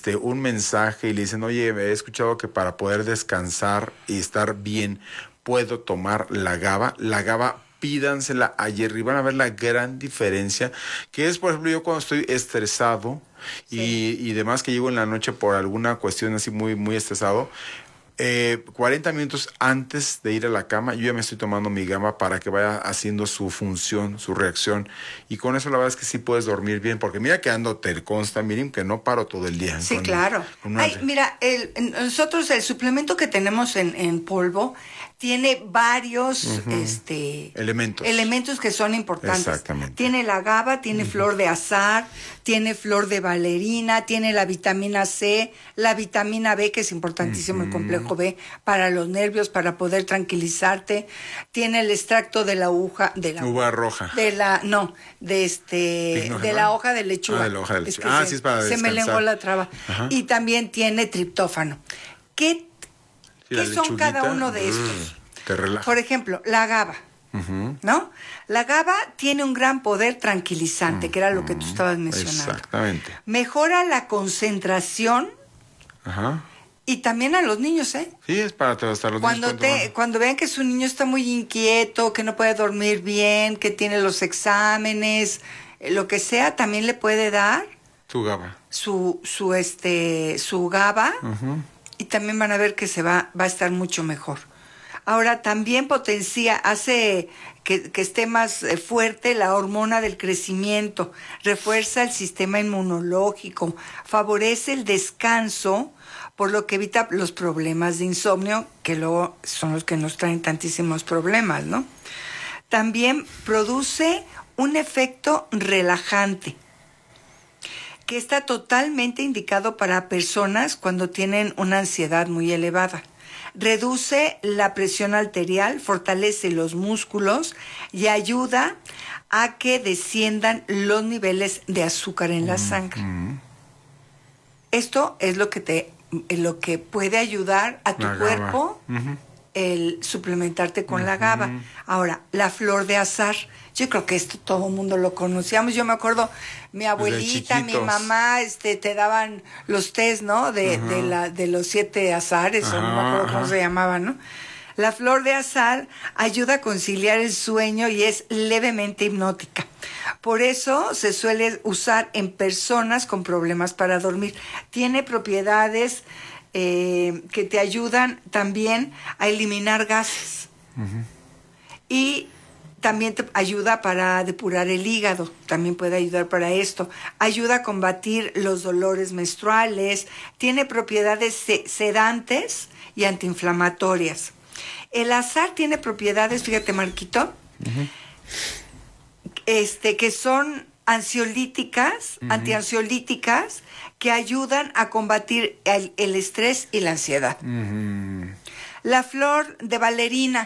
un mensaje y le dicen, oye, he escuchado que para poder descansar y estar bien puedo tomar la GABA, pídansela ayer y van a ver la gran diferencia que es, por ejemplo, yo cuando estoy estresado y demás, que llego en la noche por alguna cuestión así muy, muy estresado, 40 minutos antes de ir a la cama, yo ya me estoy tomando mi GABA para que vaya haciendo su función, su reacción. Y con eso la verdad es que sí puedes dormir bien, porque mira que ando, te consta, Miriam, que no paro todo el día. Sí, claro. Ay, mira, nosotros el suplemento que tenemos en polvo tiene varios elementos que son importantes. Exactamente. Tiene la GABA, tiene flor de azahar, tiene flor de valeriana, tiene la vitamina C, la vitamina B, que es importantísimo, el complejo B, para los nervios, para poder tranquilizarte. Tiene el extracto de la uva roja. De la hoja de lechuga. De la hoja de lechuga. Sí, es para descansar. Se me lenguó la traba. Ajá. Y también tiene triptófano. ¿Qué son cada uno de estos? Te relaja. Por ejemplo, la GABA, ¿no? La GABA tiene un gran poder tranquilizante, que era lo que tú estabas mencionando. Exactamente. Mejora la concentración. Ajá. Y también a los niños, ¿eh? Sí, es para hasta los niños. Cuando vean que su niño está muy inquieto, que no puede dormir bien, que tiene los exámenes, lo que sea, también le puede dar su GABA. Su GABA. Y también van a ver que va a estar mucho mejor. Ahora, también hace que esté más fuerte la hormona del crecimiento, refuerza el sistema inmunológico, favorece el descanso, por lo que evita los problemas de insomnio, que luego son los que nos traen tantísimos problemas, ¿no? También produce un efecto relajante, que está totalmente indicado para personas cuando tienen una ansiedad muy elevada. Reduce la presión arterial, fortalece los músculos y ayuda a que desciendan los niveles de azúcar en la sangre. Esto es lo que puede ayudar a tu cuerpo el suplementarte con la GABA. Ahora, la flor de azahar. Yo creo que esto todo el mundo lo conocíamos. Yo me acuerdo, mi abuelita, mi mamá, te daban los tés, ¿no? De los 7 azahares, o no me acuerdo cómo se llamaban, ¿no? La flor de azahar ayuda a conciliar el sueño y es levemente hipnótica. Por eso se suele usar en personas con problemas para dormir. Tiene propiedades que te ayudan también a eliminar gases. Y también te ayuda para depurar el hígado, también puede ayudar para esto. Ayuda a combatir los dolores menstruales, tiene propiedades sedantes y antiinflamatorias. El azahar tiene propiedades, fíjate, Marquito, que son ansiolíticas, antiansiolíticas, que ayudan a combatir el estrés y la ansiedad. La flor de valeriana,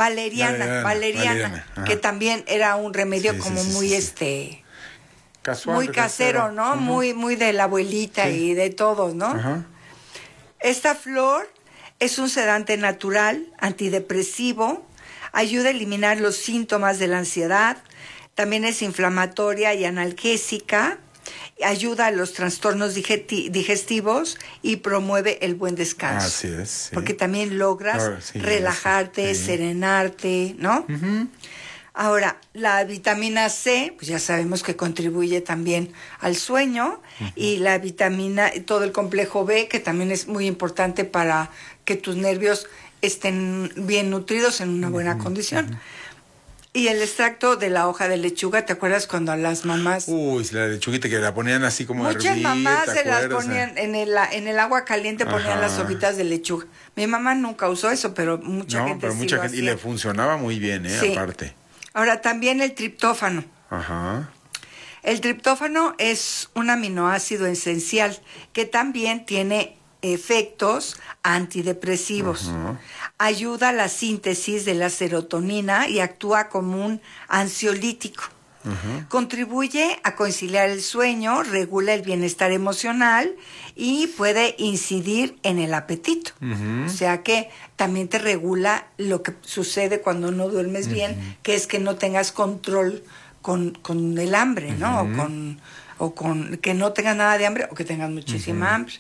que también era un remedio muy casual, muy casero, ¿no? Muy de la abuelita y de todos, ¿no? Esta flor es un sedante natural, antidepresivo, ayuda a eliminar los síntomas de la ansiedad, también es inflamatoria y analgésica, ayuda a los trastornos digestivos y promueve el buen descanso. Así es. Sí. Porque también logras relajarte, serenarte, ¿no? Ahora, la vitamina C, pues ya sabemos que contribuye también al sueño, y la todo el complejo B, que también es muy importante para que tus nervios estén bien nutridos en una buena condición. Y el extracto de la hoja de lechuga, ¿te acuerdas cuando a las mamás... Uy, la lechuguita que la ponían así como muchas hervir, mamás se las ponían en el agua caliente, ponían las hojitas de lechuga. Mi mamá nunca usó eso, pero mucha gente sí lo hacía. Y le funcionaba muy bien, aparte. Ahora, también el triptófano. El triptófano es un aminoácido esencial que también tiene efectos antidepresivos. Ayuda a la síntesis de la serotonina y actúa como un ansiolítico. Contribuye a conciliar el sueño, regula el bienestar emocional y puede incidir en el apetito. O sea que también te regula lo que sucede cuando no duermes bien, que es que no tengas control con el hambre, ¿no? O con que no tengas nada de hambre o que tengas muchísima hambre.